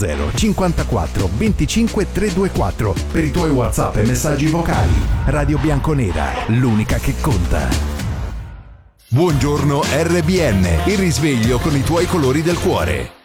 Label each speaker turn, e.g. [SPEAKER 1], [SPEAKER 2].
[SPEAKER 1] 54 25 324 per i tuoi WhatsApp e messaggi vocali. Radio Bianconera, l'unica che conta. Buongiorno RBN, il risveglio con i tuoi colori del cuore.